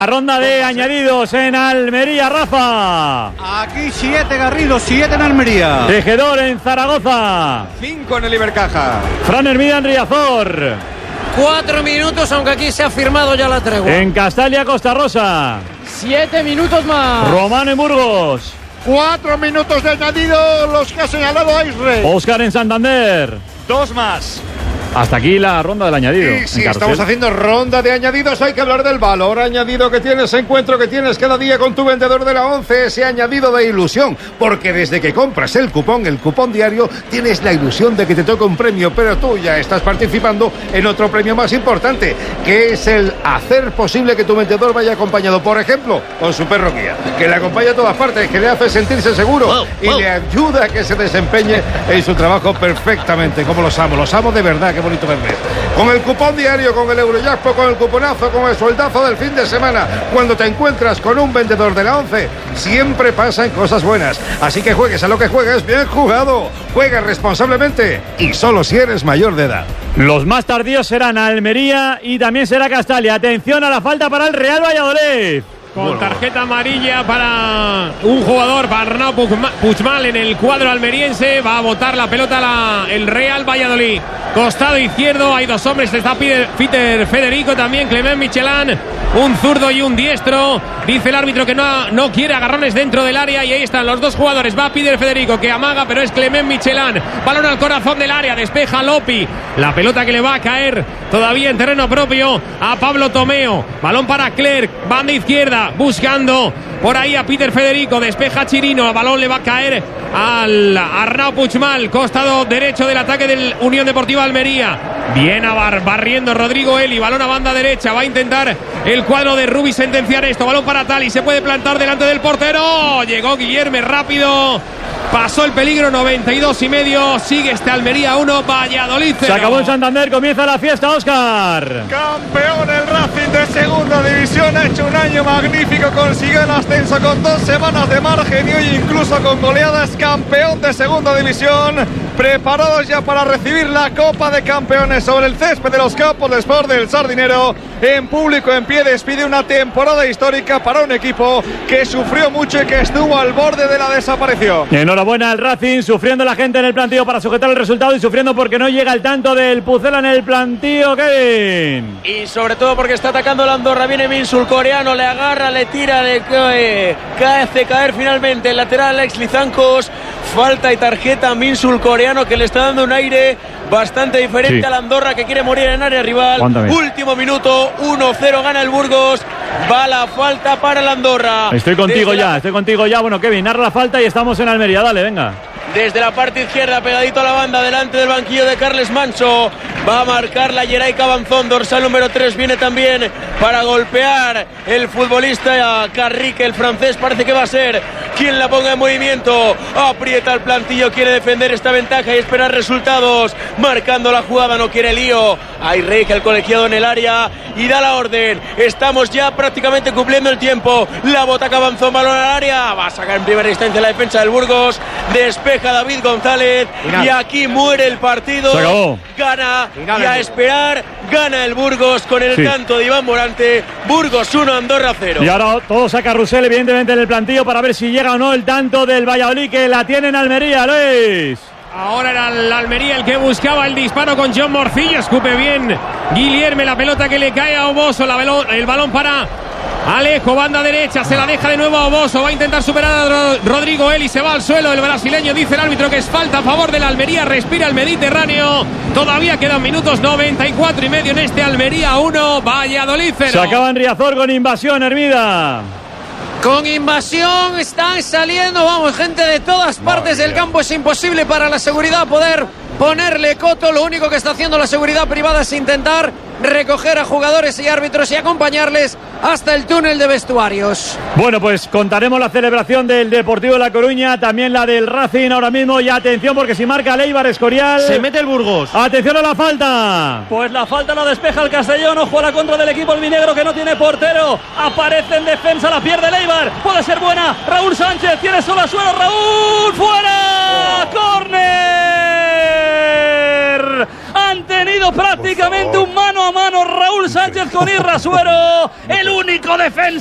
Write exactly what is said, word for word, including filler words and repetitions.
La ronda de añadidos en Almería, Rafa. Aquí siete Garrido, siete en Almería. Tejedor en Zaragoza. Cinco en el Ibercaja. Fran Hermida en Riazor. Cuatro minutos, aunque aquí se ha firmado ya la tregua. En Castalia, Costa Rosa. Siete minutos más. Romano en Burgos. Cuatro minutos de añadido, los que ha señalado Aisre. Óscar en Santander. Dos más. Hasta aquí la ronda del añadido. Sí, sí, estamos haciendo ronda de añadidos. Hay que hablar del valor añadido que tienes, encuentro que tienes cada día con tu vendedor de la once. Ese añadido de ilusión, porque desde que compras el cupón, el cupón diario, tienes la ilusión de que te toca un premio, pero tú ya estás participando en otro premio más importante, que es el hacer posible que tu vendedor vaya acompañado, por ejemplo, con su perro guía, que le acompaña a todas partes, que le hace sentirse seguro wow, y wow. le ayuda a que se desempeñe en su trabajo perfectamente, como los amo, los amo de verdad. Qué bonito verles. Con el cupón diario, con el Eurojackpot, con el cuponazo, con el sueldazo del fin de semana, cuando te encuentras con un vendedor de la once, siempre pasan cosas buenas. Así que juegues a lo que juegues, bien jugado. Juega responsablemente y solo si eres mayor de edad. Los más tardíos serán Almería y también será Castalia. Atención a la falta para el Real Valladolid. Con tarjeta amarilla para un jugador, para Arnau Puigmal en el cuadro almeriense. Va a botar la pelota la, el Real Valladolid. Costado izquierdo, hay dos hombres. Está Peter, Peter Federico, también Clement Michelin. Un zurdo y un diestro. Dice el árbitro que no, no quiere agarrones dentro del área. Y ahí están los dos jugadores. Va Peter Federico, que amaga, pero es Clement Michelin. Balón al corazón del área, despeja Lopi. La pelota que le va a caer todavía en terreno propio a Pablo Tomeo. Balón para Clerc, banda izquierda, buscando por ahí a Peter Federico, despeja Chirino, el balón le va a caer al Arnau Puigmal, costado derecho del ataque del Unión Deportiva Almería. Bien a bar, barriendo Rodrigo Eli, balón a banda derecha, va a intentar el cuadro de Rubi sentenciar esto, balón para Tali, se puede plantar delante del portero, llegó Guillermo rápido, pasó el peligro, noventa y dos y medio, sigue este Almería uno, Valladolid cero. Se acabó en Santander, comienza la fiesta, Óscar. Campeón el Racing de segunda división, ha hecho un año magnífico, consiguió el ascenso con dos semanas de margen y hoy incluso con goleadas, campeón de segunda división, preparados ya para recibir la Copa de Campeones sobre el césped de los Campos de Sport del Sardinero, en público, en pie, despide una temporada histórica para un equipo que sufrió mucho y que estuvo al borde de la desaparición. Enhorabuena al Racing, sufriendo la gente en el plantío para sujetar el resultado y sufriendo porque no llega el tanto del Pucela en el plantío, Kevin. Y sobre todo porque está atacando la Andorra, viene Minsul, coreano, le agarra, le tira, le cae, cae, hace caer finalmente el lateral Alex Lizancos, falta y tarjeta Minsul, coreano, que le está dando un aire bastante diferente sí. a la Andorra, que quiere morir en área rival. Cuántame. Último minuto, uno cero gana el Burgos, va la falta para la Andorra. Estoy contigo Desde ya, la... estoy contigo ya. Bueno, Kevin, narra la falta y estamos en Almería, dale, venga. Desde la parte izquierda, pegadito a la banda, delante del banquillo de Carles Manso, va a marcar la Yeray Cabanzón, dorsal número tres, viene también para golpear el futbolista Carrique, el francés, parece que va a ser quien la ponga en movimiento, aprieta el plantillo, quiere defender esta ventaja y esperar resultados, marcando la jugada, no quiere lío, hay rey que el colegiado en el área y da la orden, estamos ya prácticamente cumpliendo el tiempo, la bota Cabanzón, balón al área, va a sacar en primera instancia la defensa del Burgos, despeja David González Final. Y aquí muere el partido, se acabó. Gana Final. Y a esperar, gana el Burgos con el sí. tanto de Iván Morante, Burgos uno, Andorra cero. Y ahora todos a Carrusel evidentemente en el plantillo para ver si llega o no el tanto del Valladolid, que la tiene en Almería, Luis. Ahora era la Almería el que buscaba el disparo con John Morcillo, escupe bien Guillermo, la pelota que le cae a Oboso, la balón, el balón para Alejo, banda derecha, se la deja de nuevo a Oboso, va a intentar superar a Rodrigo Eli, se va al suelo el brasileño, dice el árbitro que es falta a favor de la Almería, respira el Mediterráneo, todavía quedan minutos, noventa y cuatro y medio en este Almería uno, Valladolid cero. Se acaba en Riazor con invasión, Hermida. Con invasión están saliendo, vamos, gente de todas partes del campo, es imposible para la seguridad poder ponerle coto, lo único que está haciendo la seguridad privada es intentar recoger a jugadores y árbitros y acompañarles hasta el túnel de vestuarios. Bueno, pues contaremos la celebración del Deportivo de La Coruña, también la del Racing ahora mismo, y atención porque si marca Leibar Escorial, se mete el Burgos. Atención a la falta. Pues la falta la despeja el Castellón, ojo a la contra del equipo albinegro que no tiene portero, aparece en defensa, la pierde Leibar, puede ser buena, Raúl Sánchez tiene solo a suelo, Raúl, fuera, oh. Córner. Han tenido prácticamente un mano a mano Raúl Sánchez con Irra Suero, el único defensa